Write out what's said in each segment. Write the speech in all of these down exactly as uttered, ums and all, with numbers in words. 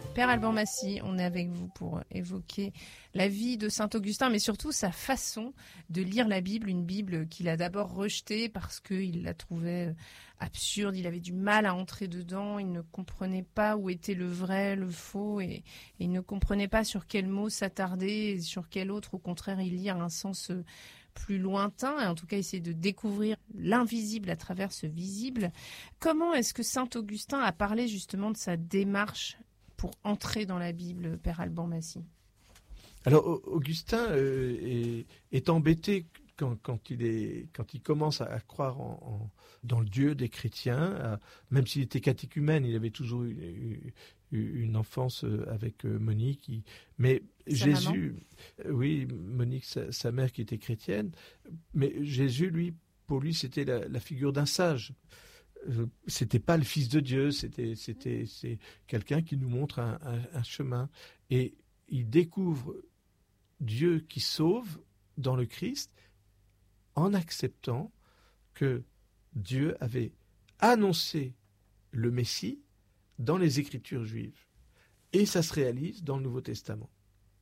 Père Alban Massy, on est avec vous pour évoquer la vie de saint Augustin, mais surtout sa façon de lire la Bible, une Bible qu'il a d'abord rejetée parce qu'il la trouvait absurde, il avait du mal à entrer dedans, il ne comprenait pas où était le vrai, le faux, et, et il ne comprenait pas sur quel mot s'attarder, et sur quel autre, au contraire, y lire un sens plus lointain, et en tout cas essayer de découvrir l'invisible à travers ce visible. Comment est-ce que saint Augustin a parlé justement de sa démarche pour entrer dans la Bible, Père Alban Massy? Alors, Augustin euh, est, est embêté quand, quand, il est, quand il commence à, à croire en, en, dans le Dieu des chrétiens. À, même s'il était catéchumène, il avait toujours eu, eu une enfance avec Monique. Il, mais sa Jésus, maman. Oui, Monique, sa, sa mère qui était chrétienne. Mais Jésus, lui, pour lui, c'était la, la figure d'un sage. C'était pas le Fils de Dieu, c'était, c'était, c'est quelqu'un qui nous montre un, un, un chemin. Et il découvre Dieu qui sauve dans le Christ en acceptant que Dieu avait annoncé le Messie dans les Écritures juives. Et ça se réalise dans le Nouveau Testament.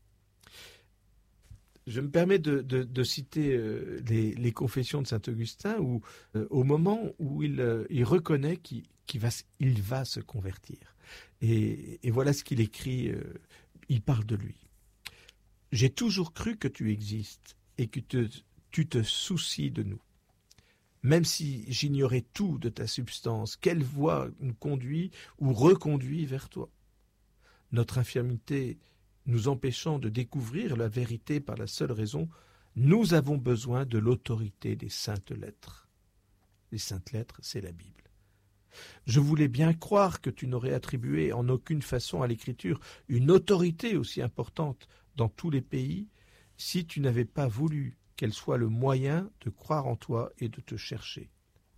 Je me permets de, de, de citer euh, les, les confessions de saint Augustin où, euh, au moment où il, euh, il reconnaît qu'il, qu'il va, il va se convertir. Et, et voilà ce qu'il écrit, euh, il parle de lui. « J'ai toujours cru que tu existes et que te, tu te soucies de nous. Même si j'ignorais tout de ta substance, quelle voie nous conduit ou reconduit vers toi. Notre infirmité nous empêchant de découvrir la vérité par la seule raison, nous avons besoin de l'autorité des saintes lettres. Les saintes lettres, c'est la Bible. Je voulais bien croire que tu n'aurais attribué en aucune façon à l'Écriture une autorité aussi importante dans tous les pays si tu n'avais pas voulu qu'elle soit le moyen de croire en toi et de te chercher. »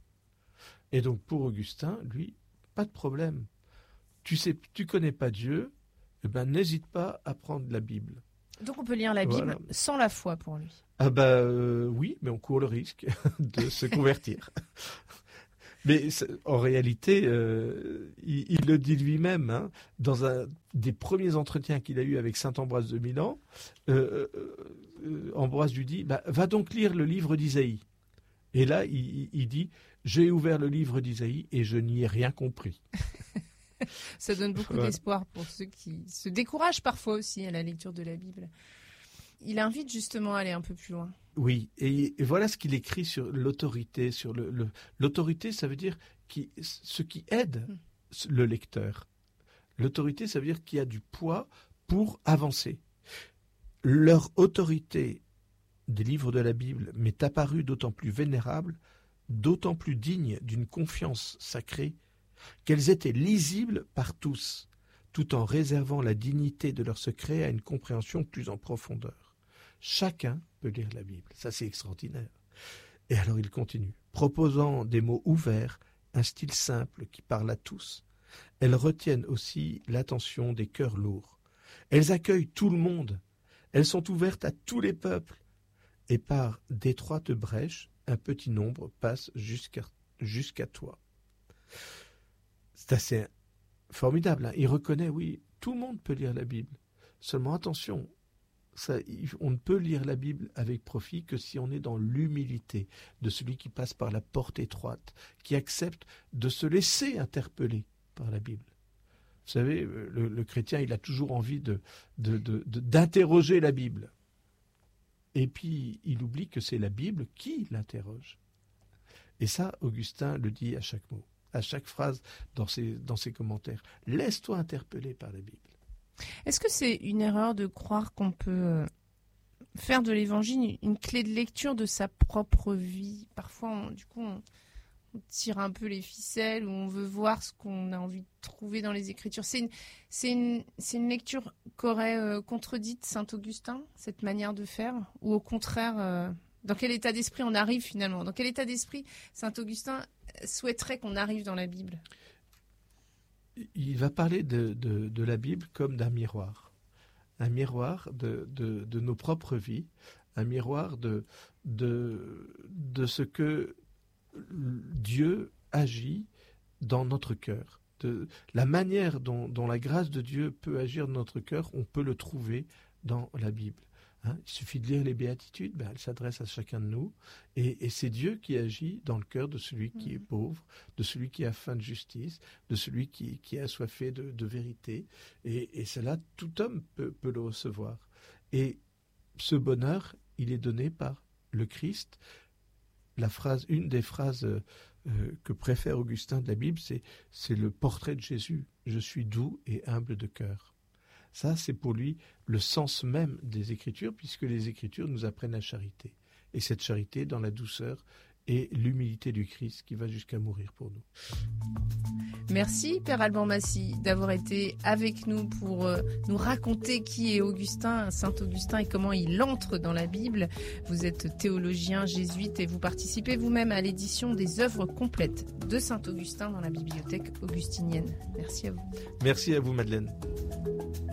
Et donc pour Augustin, lui, pas de problème. Tu sais, tu connais pas Dieu, eh ben, n'hésite pas à prendre la Bible. Donc on peut lire la Bible voilà. Sans la foi pour lui. Ah ben euh, oui, mais on court le risque de se convertir. Mais en réalité, euh, il, il le dit lui-même, hein, dans un des premiers entretiens qu'il a eu avec saint Ambroise de Milan, euh, euh, Ambroise lui dit bah, « Va donc lire le livre d'Isaïe ». Et là, il, il dit « J'ai ouvert le livre d'Isaïe et je n'y ai rien compris ». Ça donne beaucoup ouais. d'espoir pour ceux qui se découragent parfois aussi à la lecture de la Bible. Il invite justement à aller un peu plus loin. Oui, et, et voilà ce qu'il écrit sur l'autorité. Sur le, le, l'autorité, ça veut dire qui, ce qui aide mmh. le lecteur. L'autorité, ça veut dire qu'il y a du poids pour avancer. Leur autorité des livres de la Bible m'est apparue d'autant plus vénérable, d'autant plus digne d'une confiance sacrée, qu'elles étaient lisibles par tous, tout en réservant la dignité de leur secret à une compréhension plus en profondeur. Chacun peut lire la Bible, ça c'est extraordinaire. Et alors il continue, proposant des mots ouverts, un style simple qui parle à tous. Elles retiennent aussi l'attention des cœurs lourds. Elles accueillent tout le monde, elles sont ouvertes à tous les peuples, et par d'étroites brèches, un petit nombre passe jusqu'à, jusqu'à toi. C'est assez formidable. Hein. Il reconnaît, oui, tout le monde peut lire la Bible. Seulement, attention, ça, on ne peut lire la Bible avec profit que si on est dans l'humilité de celui qui passe par la porte étroite, qui accepte de se laisser interpeller par la Bible. Vous savez, le, le chrétien, il a toujours envie de, de, de, de, d'interroger la Bible. Et puis, il oublie que c'est la Bible qui l'interroge. Et ça, Augustin le dit à chaque mot. À chaque phrase dans ses, dans ses commentaires. Laisse-toi interpeller par la Bible. Est-ce que c'est une erreur de croire qu'on peut faire de l'Évangile une clé de lecture de sa propre vie ? Parfois, on, du coup, on, on tire un peu les ficelles ou on veut voir ce qu'on a envie de trouver dans les Écritures. C'est une, c'est une, c'est une lecture qu'aurait euh, contredite saint Augustin, cette manière de faire ? Ou au contraire, euh, dans quel état d'esprit on arrive finalement ? Dans quel état d'esprit saint Augustin souhaiterait qu'on arrive dans la Bible ? Il va parler de, de, de la Bible comme d'un miroir. Un miroir de, de, de nos propres vies, un miroir de, de, de ce que Dieu agit dans notre cœur. de la manière dont, dont la grâce de Dieu peut agir dans notre cœur, on peut le trouver dans la Bible. Hein, il suffit de lire les béatitudes, ben, elles s'adressent à chacun de nous, et, et c'est Dieu qui agit dans le cœur de celui qui est pauvre, de celui qui a faim de justice, de celui qui, qui est assoiffé de, de vérité, et, et cela, tout homme peut, peut le recevoir. Et ce bonheur, il est donné par le Christ. La phrase, une des phrases euh, que préfère Augustin de la Bible, c'est, c'est le portrait de Jésus. Je suis doux et humble de cœur. Ça, c'est pour lui le sens même des Écritures, puisque les Écritures nous apprennent la charité. Et cette charité dans la douceur et l'humilité du Christ qui va jusqu'à mourir pour nous. Merci Père Alban Massy d'avoir été avec nous pour euh, nous raconter qui est Augustin, Saint Augustin, et comment il entre dans la Bible. Vous êtes théologien jésuite et vous participez vous-même à l'édition des œuvres complètes de Saint Augustin dans la bibliothèque augustinienne. Merci à vous. Merci à vous Madeleine.